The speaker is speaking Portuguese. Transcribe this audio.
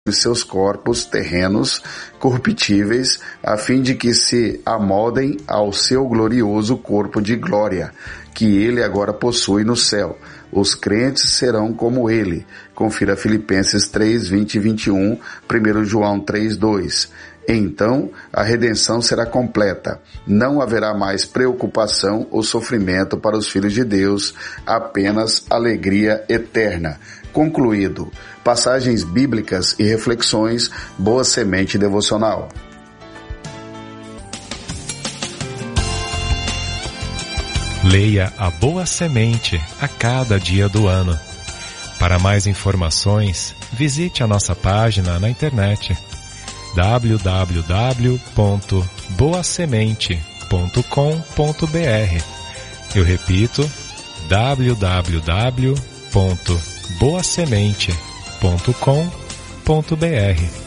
seus corpos terrenos corruptíveis, a fim de que se amoldem ao seu glorioso corpo de glória, que ele agora possui no céu. Os crentes serão como ele. Confira Filipenses 3, 20 e 21, 1 João 3, 2. Então, a redenção será completa. Não haverá mais preocupação ou sofrimento para os filhos de Deus, apenas alegria eterna. Concluído. Passagens bíblicas e reflexões, Boa Semente Devocional. Leia a Boa Semente a cada dia do ano. Para mais informações, visite a nossa página na internet www.boasemente.com.br. Eu repito, www.boasemente.com.br.